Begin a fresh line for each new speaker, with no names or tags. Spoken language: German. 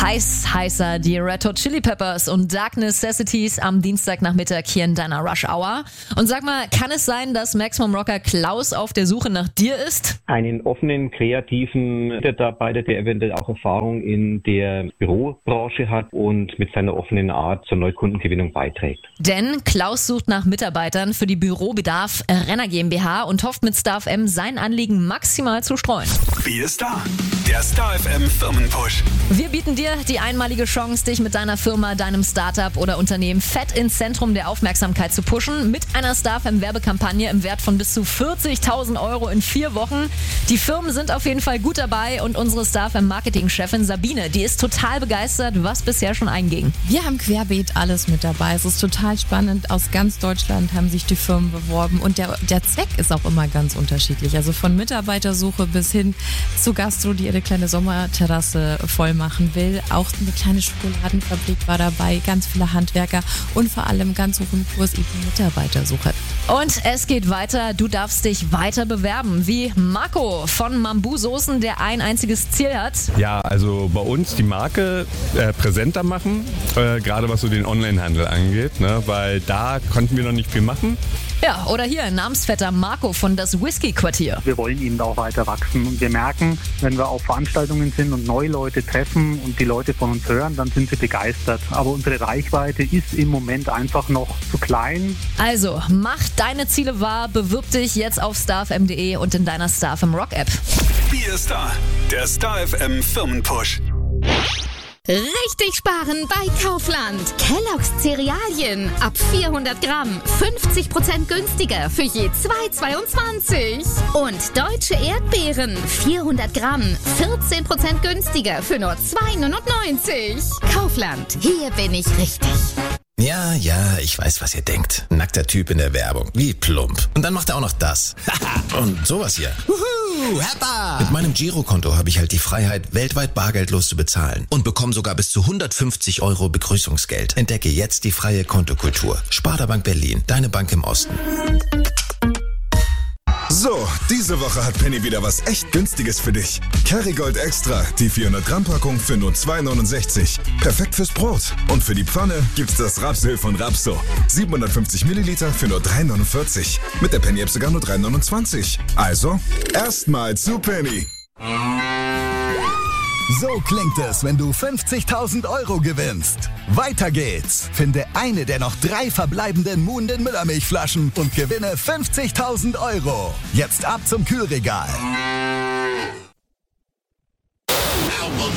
Heißer, die Red Hot Chili Peppers und Dark Necessities am Dienstagnachmittag hier in deiner Rush Hour. Und sag mal, kann es sein, dass Maximum Rocker Klaus auf der Suche nach dir ist?
Einen offenen, kreativen Mitarbeiter, der eventuell auch Erfahrung in der Bürobranche hat und mit seiner offenen Art zur Neukundengewinnung beiträgt.
Denn Klaus sucht nach Mitarbeitern für die Bürobedarf Renner GmbH und hofft mit Star FM sein Anliegen maximal zu streuen.
Wie ist da? Der Star FM Firmenpush.
Wir bieten dir die einmalige Chance, dich mit deiner Firma, deinem Startup oder Unternehmen fett ins Zentrum der Aufmerksamkeit zu pushen mit einer Star FM Werbekampagne im Wert von bis zu 40.000 Euro in 4 Wochen. Die Firmen sind auf jeden Fall gut dabei und unsere Star FM Marketingchefin Sabine, die ist total begeistert, was bisher schon einging.
Wir haben querbeet alles mit dabei. Es ist total spannend. Aus ganz Deutschland haben sich die Firmen beworben und der Zweck ist auch immer ganz unterschiedlich. Also von Mitarbeitersuche bis hin zu Gastro, die ihre kleine Sommerterrasse voll machen will. Auch eine kleine Schokoladenfabrik war dabei, ganz viele Handwerker und vor allem ganz hoch im Kurs eben Mitarbeitersuche.
Und es geht weiter. Du darfst dich weiter bewerben, wie Marco von Mambu Soßen, der ein einziges Ziel hat.
Ja, also bei uns die Marke präsenter machen, gerade was so den Onlinehandel angeht, ne? Weil da konnten wir noch nicht viel machen.
Ja, oder hier Namensvetter Marco von das Whisky-Quartier.
Wir wollen eben auch weiter wachsen und wir merken, wenn wir auf Veranstaltungen sind und neue Leute treffen und die Leute von uns hören, dann sind sie begeistert. Aber unsere Reichweite ist im Moment einfach noch zu klein.
Also, mach deine Ziele wahr, bewirb dich jetzt auf starfm.de und in deiner Star FM Rock App.
Wie ist da? Der Star FM Firmenpush.
Richtig sparen bei Kaufland. Kellogg's Cerealien ab 400 Gramm 50% günstiger für je 2,22. Und deutsche Erdbeeren 400 Gramm 14% günstiger für nur 2,99. Kaufland, hier bin ich richtig.
Ja, ich weiß, was ihr denkt. Nackter Typ in der Werbung. Wie plump. Und dann macht er auch noch das. Und sowas hier. Heppa! Mit meinem Girokonto habe ich halt die Freiheit, weltweit bargeldlos zu bezahlen. Und bekomme sogar bis zu 150 Euro Begrüßungsgeld. Entdecke jetzt die freie Kontokultur. Sparda Bank Berlin, deine Bank im Osten.
So, diese Woche hat Penny wieder was echt Günstiges für dich. Kerrygold Extra, die 400 Gramm Packung für nur 2,69. Perfekt fürs Brot. Und für die Pfanne gibt's das Rapsöl von Rapso. 750 Milliliter für nur 3,49. Mit der Penny-App sogar nur 3,29. Also, erstmal zu Penny.
So klingt es, wenn du 50.000 Euro gewinnst. Weiter geht's. Finde eine der noch 3 verbleibenden Muhnden Müllermilchflaschen und gewinne 50.000 Euro. Jetzt ab zum Kühlregal.